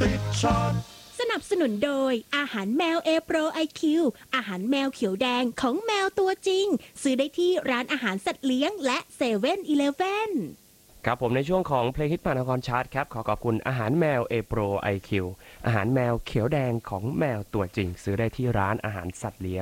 ติดช็อตสนับสนุนโดยอาหารแมว A Pro IQ อาหารแมวเขียวแดงของแมวตัวจริงซื้อได้ที่ร้านอาหารสัตว์เลี้ยงและ7-Eleven ครับผมในช่วงของเพลงฮิตมหานครชาร์ตครับขอขอบคุณอาหารแมว A Pro IQ อาหารแมวเขียวแดงของแมวตัวจริงซื้อได้ที่ร้านอาหารสัตว์เลี้ยง